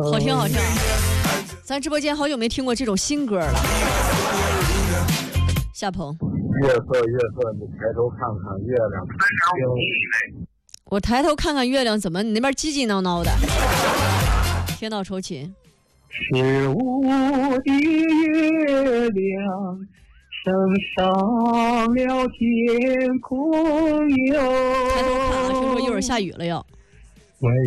好听好听。咱直播间好久没听过这种新歌了。夏鹏， 月色，你抬头看看月亮。 我抬头看看月亮，怎么你那边叽叽闹闹的？天道酬勤。 是我的月亮升上了天空哟。 抬头看啊，听说一会儿下雨了要。